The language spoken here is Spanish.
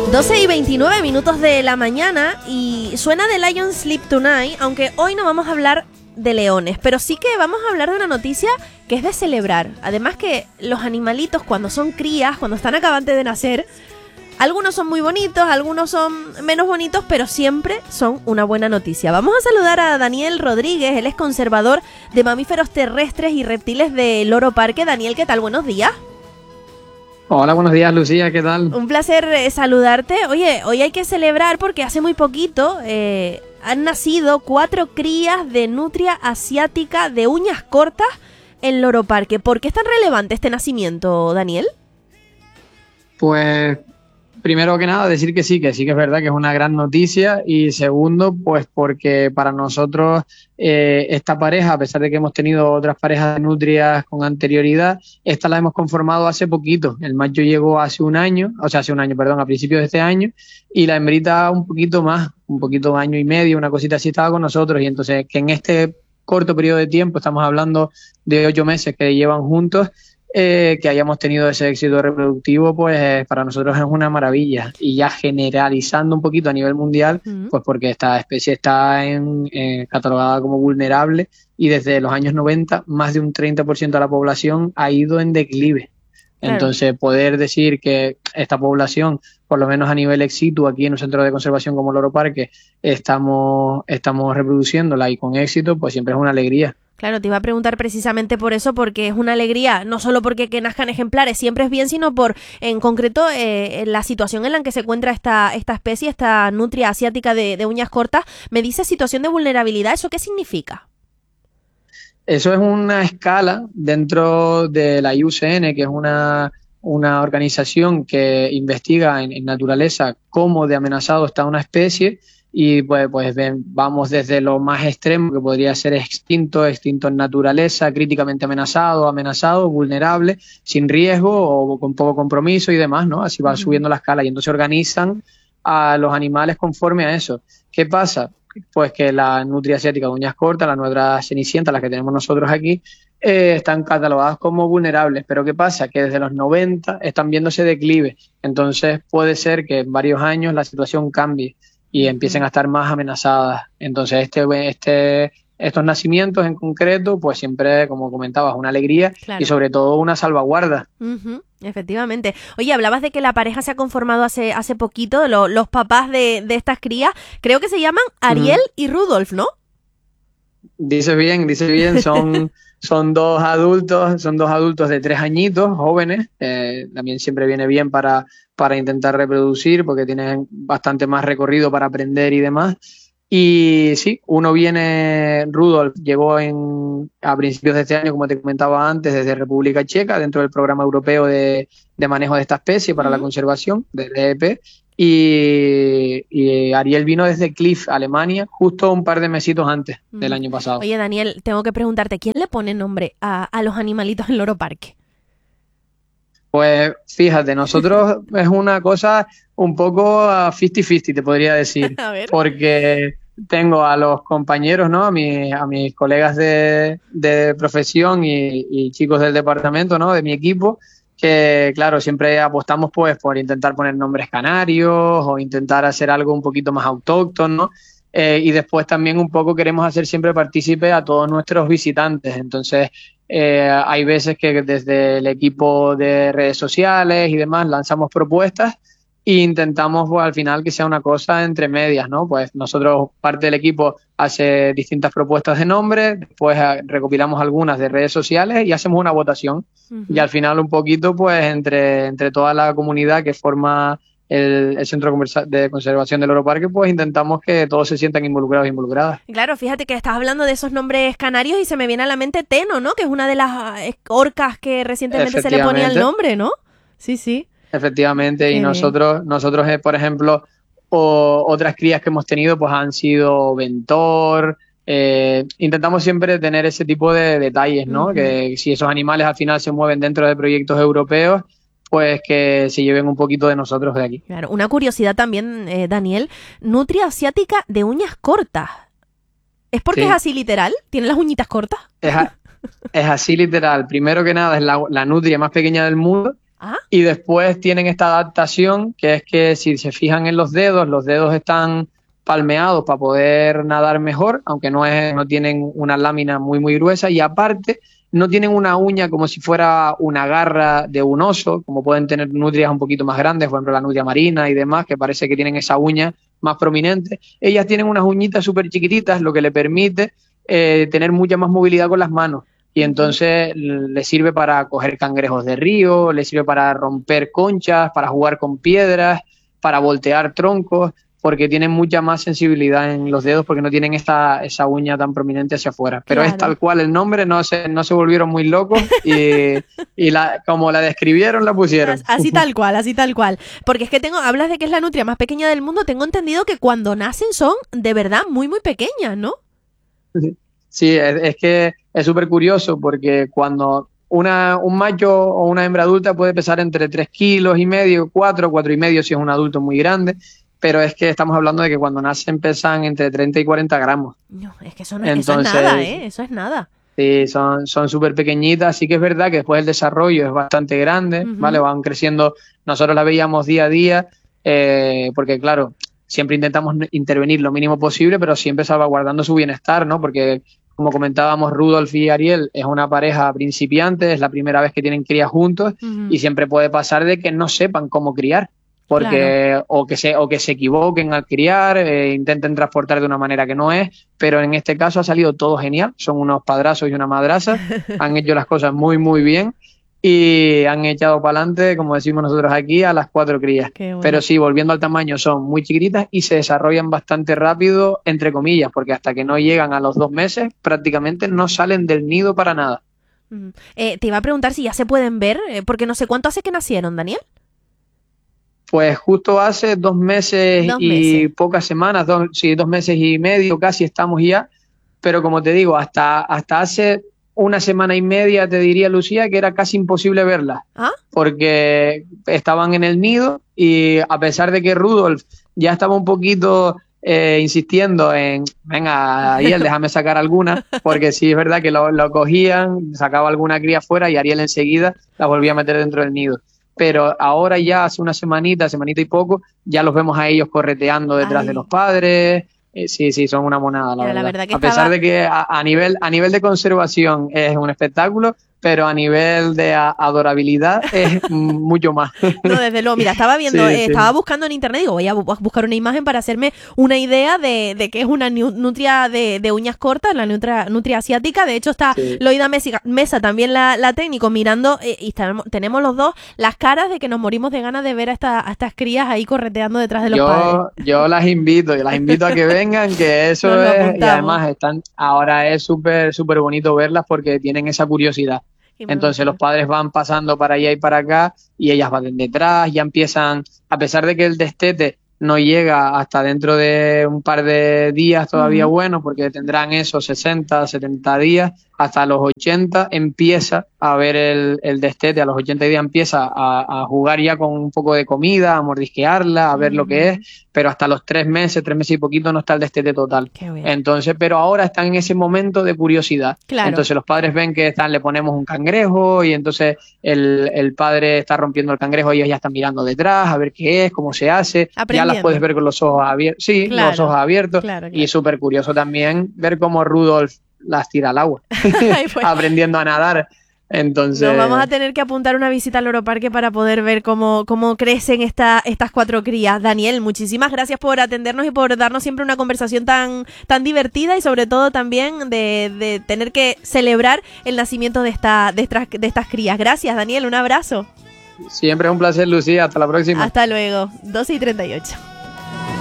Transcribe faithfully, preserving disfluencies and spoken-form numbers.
doce y veintinueve minutos de la mañana y suena The Lion Sleep Tonight, aunque hoy no vamos a hablar de leones, pero sí que vamos a hablar de una noticia que es de celebrar. Además que los animalitos cuando son crías, cuando están acabantes de nacer, algunos son muy bonitos, algunos son menos bonitos, pero siempre son una buena noticia. Vamos a saludar a Daniel Rodríguez, él es conservador de mamíferos terrestres y reptiles de Loro Parque. Daniel, ¿qué tal? Buenos días. Hola, buenos días, Lucía, ¿qué tal? Un placer eh, saludarte. Oye, hoy hay que celebrar porque hace muy poquito eh, han nacido cuatro crías de nutria asiática de uñas cortas en Loro Parque. ¿Por qué es tan relevante este nacimiento, Daniel? Pues primero que nada decir que sí, que sí que es verdad que es una gran noticia, y segundo, pues porque para nosotros eh, esta pareja, a pesar de que hemos tenido otras parejas de nutrias con anterioridad, esta la hemos conformado hace poquito. El macho llegó hace un año, o sea, hace un año, perdón, a principios de este año, y la hembrita un poquito más, un poquito año y medio, una cosita así estaba con nosotros, y entonces que en este corto periodo de tiempo, estamos hablando de ocho meses que llevan juntos, Eh, que hayamos tenido ese éxito reproductivo, pues eh, para nosotros es una maravilla. Y ya generalizando un poquito a nivel mundial, uh-huh. pues porque esta especie está en, eh, catalogada como vulnerable, y desde los años noventa más de un treinta por ciento de la población ha ido en declive. Claro. Entonces, poder decir que esta población, por lo menos a nivel ex situ, aquí en un centro de conservación como Loro Parque, estamos, estamos reproduciéndola y con éxito, pues siempre es una alegría. Claro, te iba a preguntar precisamente por eso, porque es una alegría, no solo porque que nazcan ejemplares siempre es bien, sino por, en concreto, eh, la situación en la que se encuentra esta, esta especie, esta nutria asiática de, de uñas cortas. Me dice situación de vulnerabilidad, ¿eso qué significa? Eso es una escala dentro de la I U C N, que es una, una organización que investiga en, en naturaleza cómo de amenazado está una especie. Y pues, pues ven, vamos desde lo más extremo, que podría ser extinto, extinto en naturaleza, críticamente amenazado, amenazado, vulnerable, sin riesgo o con poco compromiso y demás, ¿no? Así va uh-huh. subiendo la escala, y entonces organizan a los animales conforme a eso. ¿Qué pasa? Pues que la nutria asiática de uñas cortas, la nuestra cenicienta, las que tenemos nosotros aquí, eh, están catalogadas como vulnerables. Pero ¿qué pasa? Que desde los noventa están viéndose declive. Entonces puede ser que en varios años la situación cambie y empiecen a estar más amenazadas. Entonces este, este, estos nacimientos en concreto, pues siempre, como comentabas, una alegría, claro. Y sobre todo una salvaguarda. Uh-huh. Efectivamente. Oye, hablabas de que la pareja se ha conformado hace, hace poquito, lo, los papás de, de estas crías, creo que se llaman Ariel uh-huh. y Rudolf, ¿no? Dices bien, dices bien, son, son dos adultos, son dos adultos de tres añitos, jóvenes, eh, también siempre viene bien para, para intentar reproducir, porque tienen bastante más recorrido para aprender y demás. Y sí, uno viene, Rudolf, llegó en, a principios de este año, como te comentaba antes, desde República Checa, dentro del programa europeo de, de manejo de esta especie para uh-huh. la conservación, del E E P. Y, y Ariel vino desde Cliff, Alemania, justo un par de mesitos antes uh-huh. del año pasado. Oye, Daniel, tengo que preguntarte, ¿quién le pone nombre a, a los animalitos en Loro Parque? Pues fíjate, nosotros es una cosa un poco cincuenta cincuenta, te podría decir, porque tengo a los compañeros, ¿no? A, mi, a mis colegas de, de profesión y, y chicos del departamento, ¿no? De mi equipo, que claro, siempre apostamos pues por intentar poner nombres canarios o intentar hacer algo un poquito más autóctono, eh, y después también un poco queremos hacer siempre partícipe a todos nuestros visitantes. Entonces eh, hay veces que desde el equipo de redes sociales y demás lanzamos propuestas e intentamos pues al final que sea una cosa entre medias, ¿no? Pues nosotros, parte del equipo, hace distintas propuestas de nombres, después recopilamos algunas de redes sociales y hacemos una votación. Uh-huh. Y al final un poquito pues entre, entre toda la comunidad que forma el, el Centro de Conservación del Loro Parque, pues intentamos que todos se sientan involucrados e involucradas. Claro, fíjate que estás hablando de esos nombres canarios y se me viene a la mente Teno, ¿no? Que es una de las orcas que recientemente se le ponía el nombre, ¿no? Sí, sí. Efectivamente, y nosotros, nosotros eh, por ejemplo, o, otras crías que hemos tenido pues han sido Ventor. Eh, intentamos siempre tener ese tipo de detalles, ¿no? Uh-huh. Que si esos animales al final se mueven dentro de proyectos europeos, pues que se lleven un poquito de nosotros de aquí. Claro, una curiosidad también, eh, Daniel, nutria asiática de uñas cortas. ¿Es porque sí. es así literal? ¿Tiene las uñitas cortas? Es, a, es así literal. Primero que nada es la, la nutria más pequeña del mundo, ¿Ah? Y después tienen esta adaptación, que es que si se fijan en los dedos, los dedos están palmeados para poder nadar mejor, aunque no, es, no tienen una lámina muy, muy gruesa, y aparte no tienen una uña como si fuera una garra de un oso, como pueden tener nutrias un poquito más grandes, por ejemplo la nutria marina y demás, que parece que tienen esa uña más prominente. Ellas tienen unas uñitas súper chiquititas, lo que le permite eh, tener mucha más movilidad con las manos. Y entonces le sirve para coger cangrejos de río, le sirve para romper conchas, para jugar con piedras, para voltear troncos, porque tienen mucha más sensibilidad en los dedos porque no tienen esta, esa uña tan prominente hacia afuera. Pero claro, es tal cual el nombre, no se, no se volvieron muy locos y, y la, como la describieron, la pusieron. Así tal cual, así tal cual. Porque es que tengo, hablas de que es la nutria más pequeña del mundo, tengo entendido que cuando nacen son de verdad muy, muy pequeñas, ¿no? Sí, es, es que es súper curioso porque cuando una, un macho o una hembra adulta puede pesar entre tres kilos y medio, cuatro, cuatro y medio si es un adulto muy grande, pero es que estamos hablando de que cuando nacen pesan entre treinta y cuarenta gramos. No, es que eso, no, Entonces, eso es nada, ¿eh? Eso es nada. Sí, son son súper pequeñitas, sí que es verdad que después el desarrollo es bastante grande, uh-huh. ¿vale? Van creciendo, nosotros la veíamos día a día, eh, porque claro, siempre intentamos intervenir lo mínimo posible, pero siempre salvaguardando su bienestar, ¿no? Porque, como comentábamos, Rudolf y Ariel es una pareja principiante, es la primera vez que tienen crías juntos, uh-huh. y siempre puede pasar de que no sepan cómo criar, porque claro. o que se o que se equivoquen al criar, eh, intenten transportar de una manera que no es, pero en este caso ha salido todo genial, son unos padrazos y una madraza, han hecho las cosas muy muy bien y han echado para adelante, como decimos nosotros aquí, a las cuatro crías. Bueno. Pero sí, volviendo al tamaño, son muy chiquititas y se desarrollan bastante rápido, entre comillas, porque hasta que no llegan a los dos meses prácticamente no salen del nido para nada. Mm. Eh, te iba a preguntar si ya se pueden ver, eh, porque no sé cuánto hace que nacieron, Daniel. Pues justo hace dos meses dos y meses. pocas semanas, dos, sí, dos meses y medio casi estamos ya, pero como te digo, hasta, hasta hace una semana y media te diría, Lucía, que era casi imposible verlas, ¿ah? Porque estaban en el nido y a pesar de que Rudolf ya estaba un poquito eh, insistiendo en, venga, Ariel, déjame sacar alguna, porque sí es verdad que lo, lo cogían, sacaba alguna cría fuera y Ariel enseguida la volvía a meter dentro del nido. Pero ahora ya hace una semanita, semanita y poco, ya los vemos a ellos correteando detrás Ay. de los padres. Eh, sí, sí, son una monada, la, verdad. la verdad. Que a pesar estaba... de que a, a nivel a nivel de conservación es un espectáculo, pero a nivel de a, adorabilidad es mucho más. No, desde luego, mira, estaba viendo, sí, eh, sí. estaba buscando en internet, digo, voy a bu- buscar una imagen para hacerme una idea de, de que es una nutria de, de uñas cortas, la nutria, nutria asiática. De hecho está sí. Loida Mesa, Mesa también la, la técnico, mirando, eh, y tenemos, tenemos los dos las caras de que nos morimos de ganas de ver a, esta, a estas crías ahí correteando detrás de los yo, padres. Yo las invito, yo las invito a que vengan, que eso Nos es, y además están, ahora es súper, súper bonito verlas porque tienen esa curiosidad. Entonces los padres van pasando para allá y para acá y ellas van detrás, ya empiezan, a pesar de que el destete no llega hasta dentro de un par de días todavía uh-huh. bueno, porque tendrán esos sesenta, setenta días, hasta los ochenta empieza a ver el, el destete, a los ochenta días empieza a, a jugar ya con un poco de comida, a mordisquearla, a ver uh-huh. lo que es, pero hasta los tres meses, tres meses y poquito no está el destete total. Entonces, pero ahora están en ese momento de curiosidad. Claro. Entonces los padres ven que están, le ponemos un cangrejo y entonces el, el padre está rompiendo el cangrejo y ellos ya están mirando detrás a ver qué es, cómo se hace. Ya las puedes ver con los ojos abiertos. Sí, claro. los ojos abiertos. Claro, claro. Y súper curioso también ver cómo Rudolf las tira al agua, pues. aprendiendo a nadar. Entonces... Nos vamos a tener que apuntar una visita al Loro Parque para poder ver cómo, cómo crecen esta, estas cuatro crías. Daniel, muchísimas gracias por atendernos y por darnos siempre una conversación tan, tan divertida y sobre todo también de, de tener que celebrar el nacimiento de, esta, de, estas, de estas crías. Gracias, Daniel, un abrazo. Siempre es un placer, Lucía. Hasta la próxima. Hasta luego. doce y treinta y ocho.